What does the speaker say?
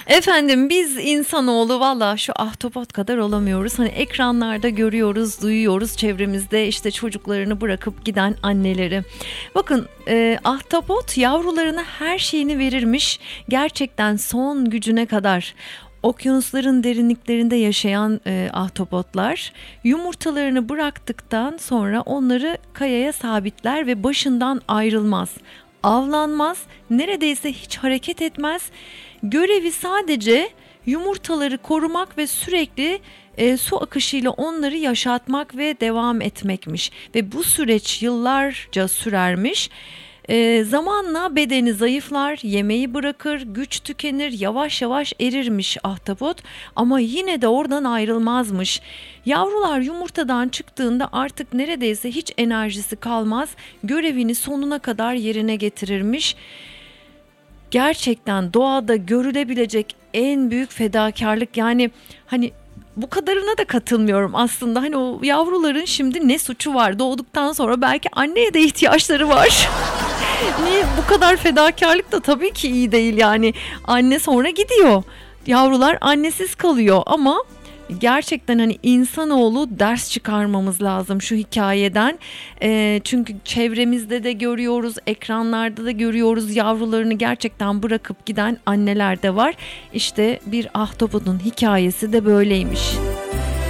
Efendim biz insanoğlu valla şu ahtapot kadar olamıyoruz. Hani ekranlarda görüyoruz, duyuyoruz çevremizde işte çocuklarını bırakıp giden anneleri. Bakın ahtapot yavrularına her şeyini verirmiş. Gerçekten son gücüne kadar. Okyanusların derinliklerinde yaşayan ahtapotlar yumurtalarını bıraktıktan sonra onları kayaya sabitler ve başından ayrılmaz. Avlanmaz, neredeyse hiç hareket etmez. Görevi sadece yumurtaları korumak ve sürekli su akışıyla onları yaşatmak ve devam etmekmiş. Ve bu süreç yıllarca sürermiş. Zamanla bedeni zayıflar, yemeği bırakır, güç tükenir, yavaş yavaş erirmiş ahtapot ama yine de oradan ayrılmazmış. Yavrular yumurtadan çıktığında artık neredeyse hiç enerjisi kalmaz, görevini sonuna kadar yerine getirirmiş. Gerçekten doğada görülebilecek en büyük fedakarlık, yani hani bu kadarına da katılmıyorum aslında. Hani o yavruların şimdi ne suçu var? Doğduktan sonra belki anneye de ihtiyaçları var. Niye bu kadar fedakarlık da tabii ki iyi değil yani. Anne sonra gidiyor. Yavrular annesiz kalıyor ama gerçekten hani insanoğlu ders çıkarmamız lazım şu hikayeden. Çünkü çevremizde de görüyoruz, ekranlarda da görüyoruz, yavrularını gerçekten bırakıp giden anneler de var. İşte bir ahtapotun hikayesi de böyleymiş.